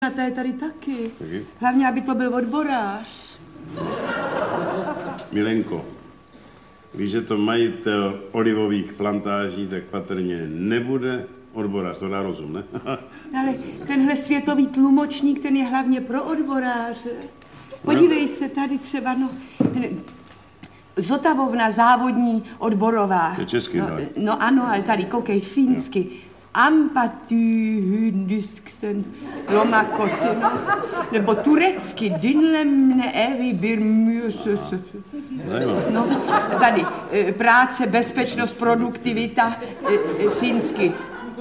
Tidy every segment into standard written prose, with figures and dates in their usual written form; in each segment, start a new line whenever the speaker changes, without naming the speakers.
A to je tady taky. Hlavně, aby to byl odborář.
Milenko, víš, že to majitel olivových plantáží, tak patrně nebude odborář, to dá rozum, ne?
Ale tenhle světový tlumočník, ten je hlavně pro odboráře. Podívej se, tady třeba, Zotavovna závodní odborová.
To je česky,
no ano, ale tady koukej finsky. Ampatý hyndysken lomakoty, nebo turecky dynlemne evy birmüses. No, tady práce, bezpečnost, produktivita, finsky.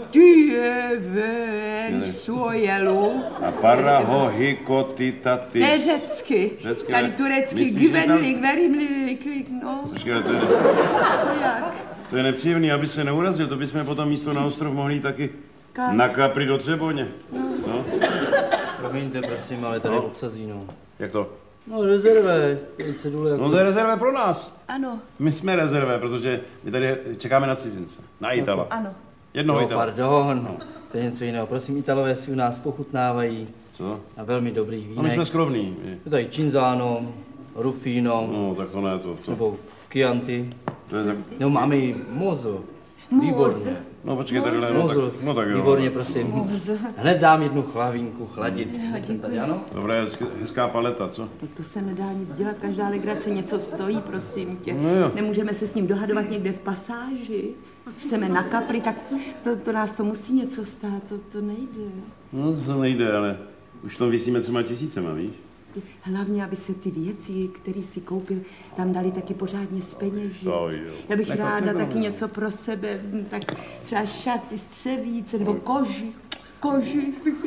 Tyven suojelu.
A parahohikotitatis.
To je řecky. Tady turecky gvenlik, verimlik, no.
Počkej, to je...
Co jak?
To je nepříjemný, aby se neurazil, to bychom potom místo na ostrov mohli jít taky na Capri do Třeboně. No.
Promiňte, prosím, ale tady obsazíno.
Jak to?
No, rezervé.
No to je rezervé pro nás.
Ano.
My jsme rezervé, protože my tady čekáme na cizince. Na Itala.
Ano.
Jednoho Itala.
Pardon, to je něco jiného. Prosím, Italové si u nás pochutnávají.
Co?
Na velmi dobrých vínech.
No my jsme skromní.
Je tady Cinzano, Rufino.
No, tak to ne, to.
Nebo Chianti.
Tak...
No, máme i Mozo. Výborně.
No počkej, tady no tak jo.
Výborně, prosím. Hned dám jednu chlavínku chladit. Tady, ano?
Dobré, hezká paleta, co?
To se nedá nic dělat, každá legrace něco stojí, prosím tě.
No jo.
Nemůžeme se s ním dohadovat někde v pasáži. Když jsme na Capri, tak to nás to musí něco stát, to nejde.
No to nejde, ale už to visíme 3 000, víš?
Hlavně, aby se ty věci, které si koupil, tam dali taky pořádně zpeněžit. Já bych ráda taky něco pro sebe, tak třeba šaty, střevíce nebo kožich bych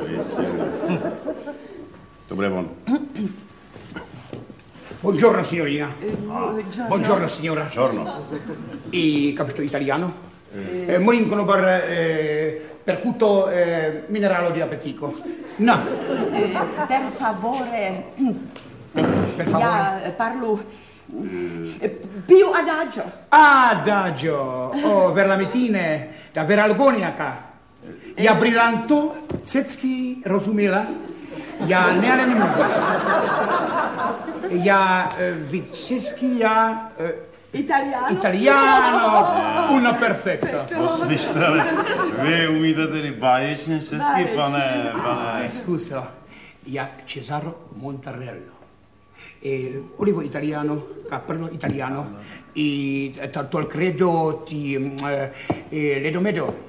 To bude on.
Buongiorno signorina. Buongiorno signora.
Buongiorno.
I capito italiano? Molin con bar percuto mineralo di appetico. No.
Per favore.
Per favore.
Ja parlo più adagio.
Adagio. Oh, verlametine da veralgoniaka. Ja brillanto, cecky rozumila. Já nemluvím. Já česky, Italiano, una perfecta.
Slyšte, ale vy umíte tedy báječně česky, pane.
Scusa, já Cesaro Montarello. Olivo italiano, cappello italiano, tol credo ledomedo,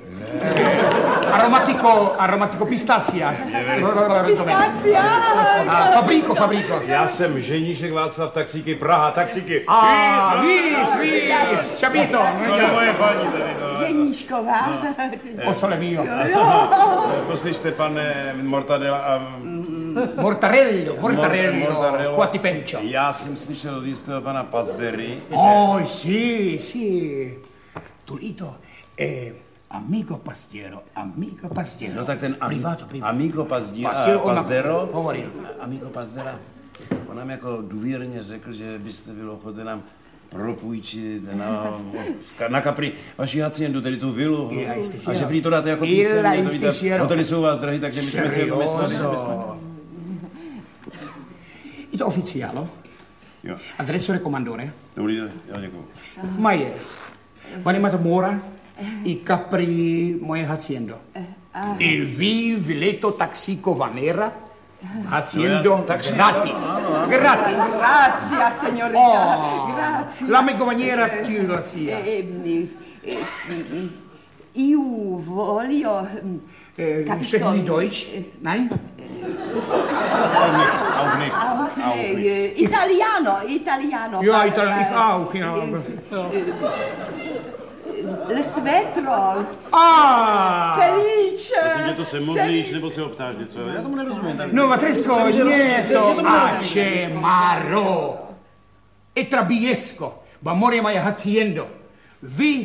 aromatico pistazia.
Pistazia!
Fabrico.
Já jsem ženíšek Václav Taxíky, Praha, taxíky.
Víš, čabito.
To je moje paní tady, no.
Ženíšková.
O sole mio.
Poslyšte, pane
Mortarello, quanti pencio.
Já jsem slyšel od jistého pana Pazdery.
Oh, sì. Tulito, amico pastiero.
No tak ten
privato.
Amico Pazdero, amico Pazdera, on nám jako důvěrně řekl, že byste byl ochoten nám propůjčit na Capri vaši haciendu, tedy tu vilu. A že prý to dáte jako písemně, to víte, hotely jsou u vás drahý, takže my jsme si jako mysleli.
Je to oficiálo?
Jo.
Adresso recomandore?
Dobrý den, já děkuju.
Ma je. Vanima mora i Capri moje haciendo. Il vileto taxico vanera haciendo gratis.
Grazie, signorina. Grazie.
La megovaniera più la sia.
Io voglio...
Sprechen Sie Deutsch? Nein?
Auch nicht.
Italiano.
Ja, Italiano, ich auch.
Le svetro. Felice.
Myslím, to se modlíš, nebo se optáš něco? Já tomu nerozumím.
No, ma questo nieto acemaro. E trabiesco. Bamore mai haciendo. Vi,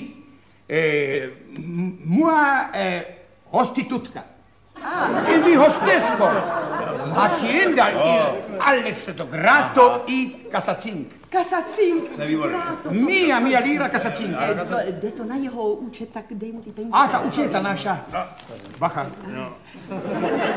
mua, hostitutka. E vi hostesco. Hacienda, all'estato grato i casacink.
Kasacink.
Nevýborně.
Mia lira kasacink.
Jde to na jeho účet, tak dej mu ty peníze.
Ta účet, ta naša. Bacha.